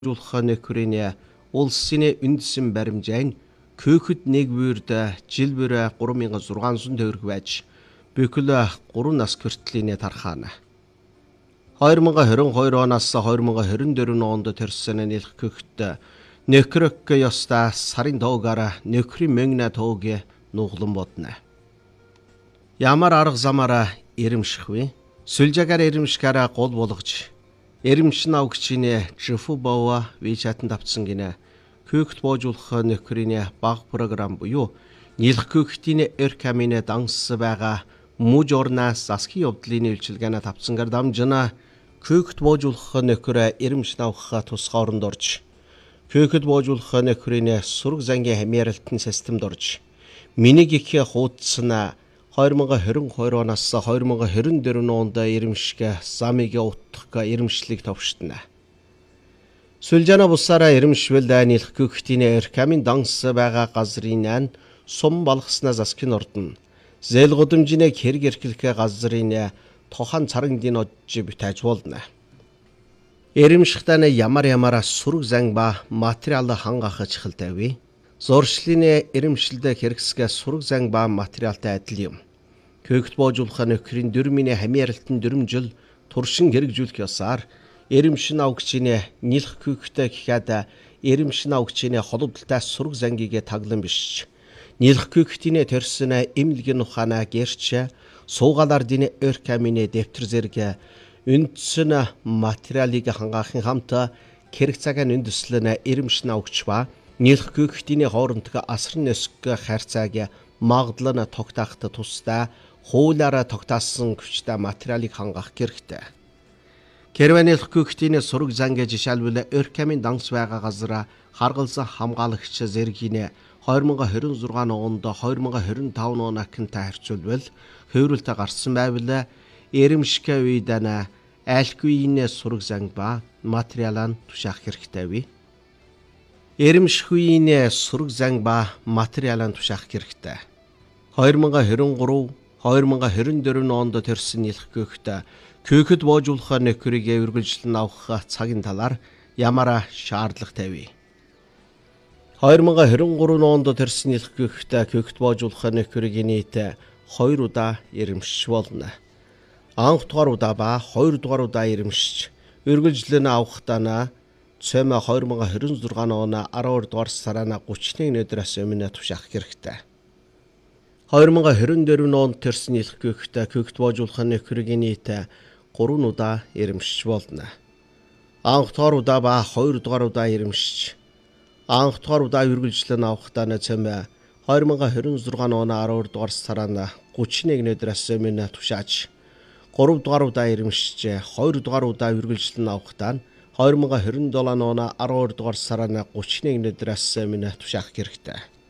Жуулах нөхрийн улсын үндэсний баримжаан көөхөд нэг бүрд жил бүр 3600 төгрөг байж бүхэл 3 нас хүртлийн тархаана. 2022 оноос 2024 онд төрсөн нийлх көөхөд нөхрөг ёста сарын тоогаар нөхрийн мөнгө тоог нуглан бодно. Ямар арга замаараа ирэмшихгүй сүлжаагаар ирэмшгаараа гол болгож Эримшин авгчийн Жифубава вичатанд авсан гинэ көөхт боожуулах нөхрийн баг програм буюу нийлх көөхтийн эркамин данс байгаа мууж орнаас засгийн явдлын үйлчилгээнд авсангаар дамжина көөхт боожуулах нөхөр эримшин авах тусгай оронд орж көөхт боожуулах нөхрийн сураг зангийн хамааралтын системд орж миний их хуудсан 2022 оноос 2024 онд ирэмшгэ замыг утгах ирэмшлийг товшдно. Сүлжаана бусаараа ирэмшвэл нийлх көөхтийн эркамин данс байгаа газрын сум балгаснаа засгийн ордон зээл гудамжиныг хэрэг эрхлэх газрын тохан царагдын одж бүтээж болно. Ирэмшгтэн ямар сураг зан ба материал хангах чихэлтэй. Зуршлын ирэмшилдэ хэрэгсгэ сураг зан ба материалтай адил юм. Көөхт боожуулах нөхрийн дөрмийн хамааралтын дөрмжил туршин хэрэгжүүлэх ёсоор эримшин авгчийн нийлх көөхтэй гэхэд эримшин авгчийн холбогдолтой сураг зангийг таглан биш. Нийлх көөхтийн төрсөн эмнэлгийн ухаана гэрч суугаалаар дин эркамин дэвтэр зэрэг үндсэн материалыг хангаахын хамт хэрэг цагаан үндэслэн эримшин авгч ба нийлх көөхтийн хоорондох асар нисэх харьцааг магадлан тогтооход тусдаа хуулиараа тогтоосон хүчтэй материалыг хангах хэрэгтэй. Керванилх көөхтийн сураг занг жишээлбэл эркамин данс байгаа газар харгалзан хамгаалагч зэргийн 2026 онд 2025 онакинтай харьцуулбал хувиралтай гарсан байвал эримшгэ үйдэн айлхүйн сураг занг ба материалаа тушаах хэрэгтэй. Эримшхүйн сураг занг ба материалаа тушаах хэрэгтэй. 2024 онд төрсөн нийлх көөхөд боожуулах нөхрийг үргэлжлэн авах цагийн талаар ямар шаардлагатай вэ? 2023 онд төрсөн нийлх көөхөд боожуулах нөхрийг нийт 2 удаа ирэмшиж болно. Анх дугаар удаа ба 2 дугаар удаа ирэмшиж үргэлжлэн авахдаа цэм 2026 оны 12 дугаар сарын 31 өдрөөс өмнө тушаах хэрэгтэй. 2024 онд төрсөн нийлх көөхөд боожуулах нөхрийг нийт 3 удаа ирэмшиж болно. Анх дугаар удаа ба 2 дугаар удаа ирэмшиж анх дугаар удаа үргэлжлэн авахдаа цэм 2026 оны 12 дугаар сарын 31 өдрөөс өмнө тушааж 3 дугаар удаа ирэмшиж 2 дугаар удаа үргэлжлэн авахдаа 2027 оны 12 дугаар сарын 31 өдрөөс өмнө тушаах хэрэгтэй.